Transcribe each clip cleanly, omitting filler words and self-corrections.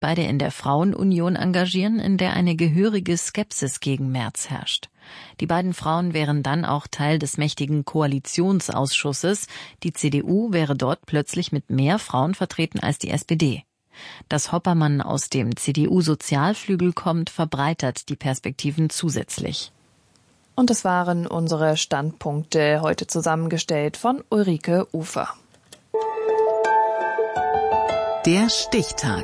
beide in der Frauenunion engagieren, in der eine gehörige Skepsis gegen Merz herrscht. Die beiden Frauen wären dann auch Teil des mächtigen Koalitionsausschusses. Die CDU wäre dort plötzlich mit mehr Frauen vertreten als die SPD. Dass Hoppermann aus dem CDU-Sozialflügel kommt, verbreitert die Perspektiven zusätzlich. Und das waren unsere Standpunkte, heute zusammengestellt von Ulrike Ufer. Der Stichtag.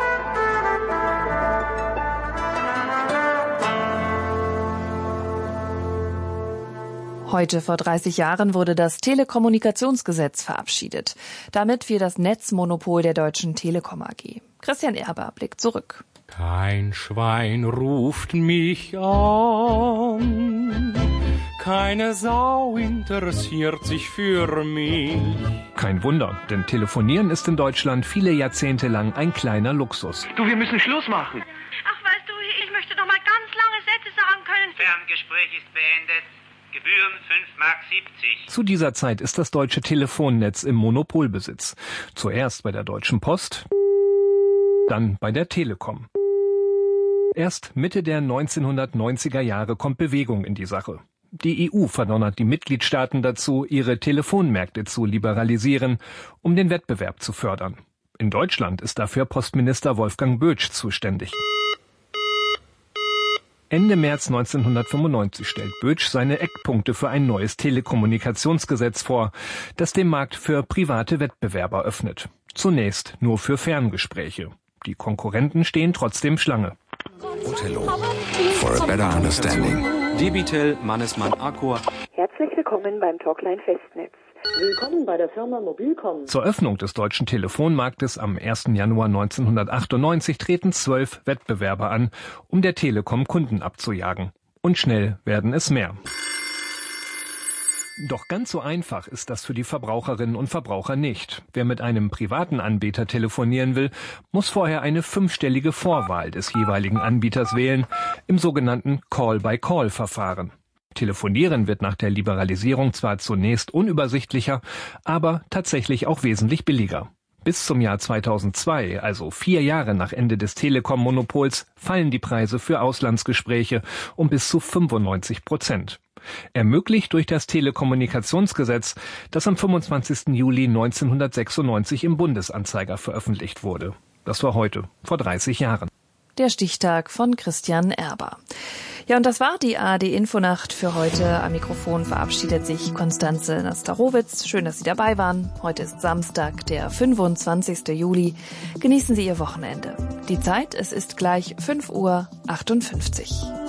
Heute vor 30 Jahren wurde das Telekommunikationsgesetz verabschiedet. Damit fiel das Netzmonopol der Deutschen Telekom AG. Christian Erber blickt zurück. Kein Schwein ruft mich an, keine Sau interessiert sich für mich. Kein Wunder, denn Telefonieren ist in Deutschland viele Jahrzehnte lang ein kleiner Luxus. Du, wir müssen Schluss machen. Ach, weißt du, ich möchte noch mal ganz lange Sätze sagen können. Ferngespräch ist beendet. Gebühren 5,70 Mark. Zu dieser Zeit ist das deutsche Telefonnetz im Monopolbesitz. Zuerst bei der Deutschen Post, dann bei der Telekom. Erst Mitte der 1990er Jahre kommt Bewegung in die Sache. Die EU verdonnert die Mitgliedstaaten dazu, ihre Telefonmärkte zu liberalisieren, um den Wettbewerb zu fördern. In Deutschland ist dafür Postminister Wolfgang Bötsch zuständig. Ende März 1995 stellt Bötsch seine Eckpunkte für ein neues Telekommunikationsgesetz vor, das den Markt für private Wettbewerber öffnet. Zunächst nur für Ferngespräche. Die Konkurrenten stehen trotzdem Schlange. Othello. For a better understanding. Debitel, Mannesmann, Accor. Herzlich willkommen beim Talkline Festnetz. Willkommen bei der Firma Mobilcom. Zur Öffnung des deutschen Telefonmarktes am 1. Januar 1998 treten 12 Wettbewerber an, um der Telekom Kunden abzujagen. Und schnell werden es mehr. Doch ganz so einfach ist das für die Verbraucherinnen und Verbraucher nicht. Wer mit einem privaten Anbieter telefonieren will, muss vorher eine 5-stellige Vorwahl des jeweiligen Anbieters wählen, im sogenannten Call-by-Call-Verfahren. Telefonieren wird nach der Liberalisierung zwar zunächst unübersichtlicher, aber tatsächlich auch wesentlich billiger. Bis zum Jahr 2002, also 4 Jahre nach Ende des Telekom-Monopols, fallen die Preise für Auslandsgespräche um bis zu 95%. Ermöglicht durch das Telekommunikationsgesetz, das am 25. Juli 1996 im Bundesanzeiger veröffentlicht wurde. Das war heute, vor 30 Jahren. Der Stichtag von Christian Erber. Ja, und das war die ARD-Infonacht für heute. Am Mikrofon verabschiedet sich Konstanze Nastarowitz. Schön, dass Sie dabei waren. Heute ist Samstag, der 25. Juli. Genießen Sie Ihr Wochenende. Die Zeit, es ist gleich 5:58 Uhr.